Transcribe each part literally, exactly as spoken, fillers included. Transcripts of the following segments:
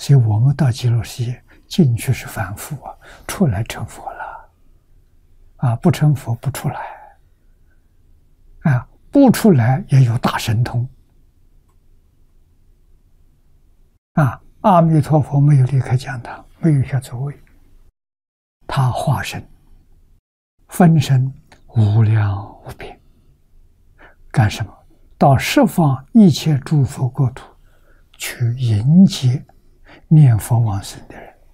所以我们到极乐世界进去是凡夫啊，出来成佛了啊！不成佛不出来啊，不出来也有大神通啊！阿弥陀佛没有离开讲堂，没有下座位，他化身分身无量无边，干什么？到十方一切诸佛国土去迎接念佛往生的人，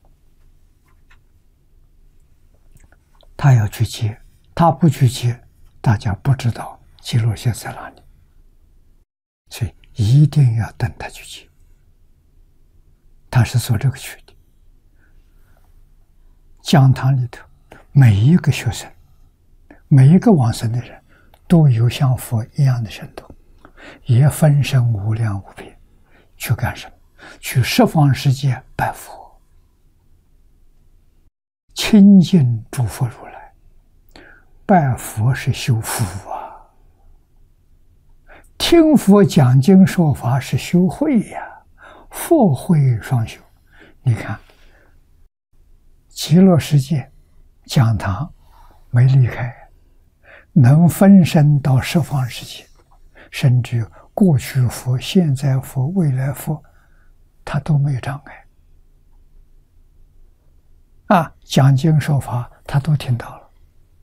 他要去接，他不去接，大家不知道极乐世界在哪里，所以一定要等他去接。他是做这个去的。讲堂里头，每一个学生，每一个往生的人，都有像佛一样的神通，也分身无量无边，去干什么？去十方世界拜佛，亲近诸佛如来。拜佛是修福啊，听佛讲经说法是修慧呀，佛慧双修。你看，极乐世界讲堂没离开，能分身到十方世界，甚至过去佛、现在佛、未来佛，他都没有障碍啊！讲经说法，他都听到了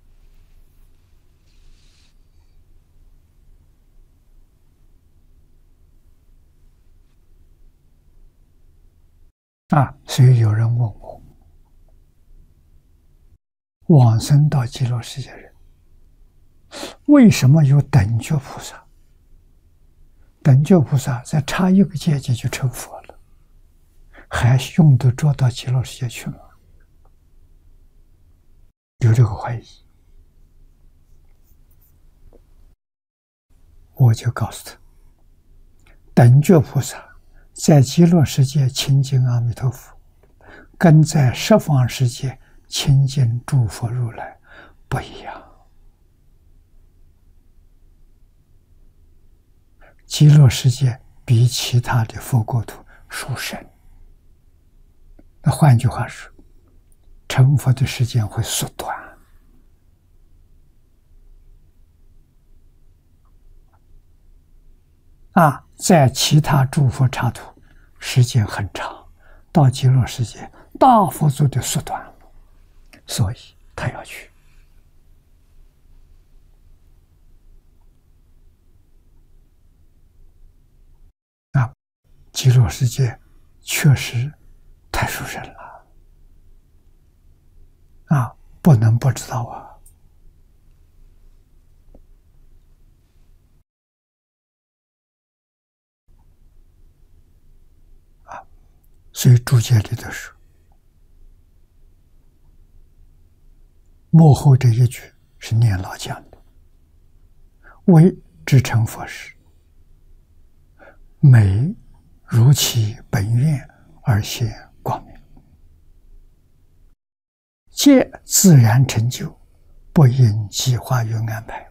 啊！所以有人问我，往生到极乐世界人，为什么有等觉菩萨？等觉菩萨再差一个阶级就成佛了，还用得着到极乐世界去吗？有这个怀疑，我就告诉他，等觉菩萨在极乐世界亲近阿弥陀佛，跟在十方世界亲近诸佛如来不一样。极乐世界比其他的佛国土殊胜。那换句话说，成佛的时间会缩短啊，在其他诸佛刹土时间很长，到极乐世界大幅度的缩短了，所以他要去啊。极乐世界确实太殊胜了啊，不能不知道啊。啊，所以注解里头说，幕后这一句是念老讲的，为至成佛时，美如其本愿而现光明，皆自然成就，不因计划与安排。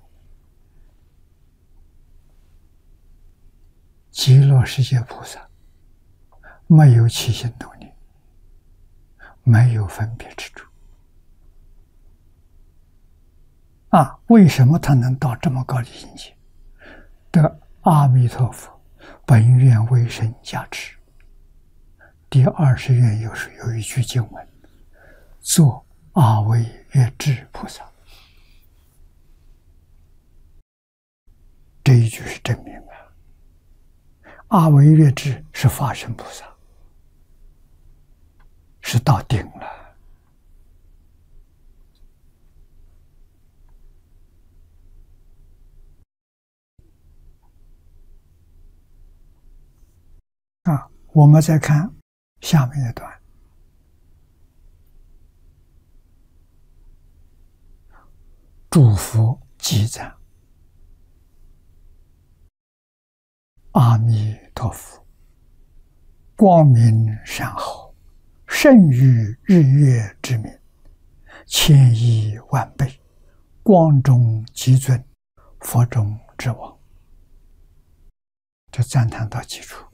极乐世界菩萨没有起心动念，没有分别之处啊！为什么他能到这么高的境界？得阿弥陀佛本愿威神加持。第二十愿有时有一句经文，作阿惟越致菩萨，这一句是证明啊，阿惟越致是法身菩萨，是到顶了。啊，我们再看下面一段，诸佛积赞阿弥陀佛，光明善好，胜于日月之明，千亿万倍，光中极尊，佛中之王。这赞叹到几处？